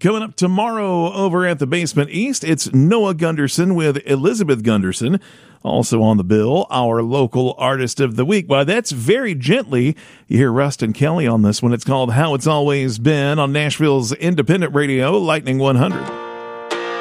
Coming up tomorrow over at the Basement East, it's Noah Gunderson with Elizabeth Gunderson. Also on the bill, our local artist of the week. Well, that's very gently. You hear Rustin Kelly on this one. It's called How It's Always Been on Nashville's independent radio, Lightning 100.